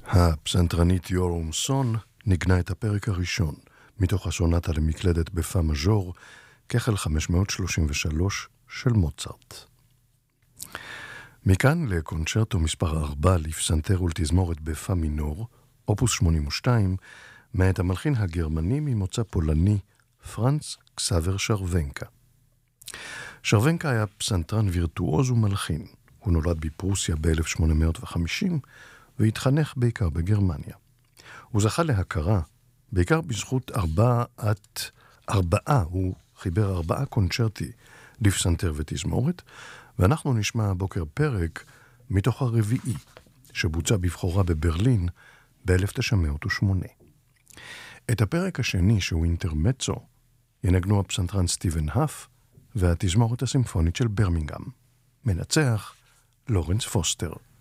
הפסנתרנית יורום סון ניגנה את הפרק הראשון מתוך הסונטה למקלדת בפא מז'ור, כחל 533 של מוצרט. מכאן לקונצ'רטו מספר 4 לפסנתר ולתזמורת בפא מינור, אופוס 82, מאת המלחין הגרמני ממוצא פולני, פרנץ קסאבר שרוונקה. שרוונקה היה פסנתרן וירטואוז ומלחין. הוא נולד בפרוסיה ב-1850 והתחנך בעיקר בגרמניה. הוא זכה להכרה בעיקר בזכות הוא חיבר 4 קונצ'רטי לפסנתר ותזמורת, ואנחנו נשמע הבוקר פרק מתוך הרביעי, שבוצע בבחורה בברלין ב-1908. את הפרק השני, שהוא אינטרמצו, ינגנו הפסנתרן סטיבן האף והתזמורת הסימפונית של ברמינגהם. מנצח לורנס פוסטר.